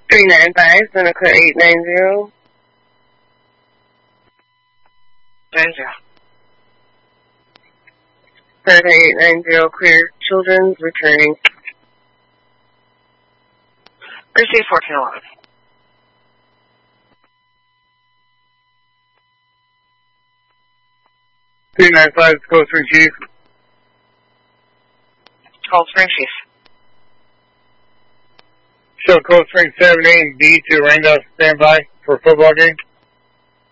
395, Seneca 890. 90. Seneca 890, clear children's returning. Receive 1411. 395, Cold Spring Chief. Cold Spring Chief. Show Cold Spring 7A and D to Randolph standby for football game.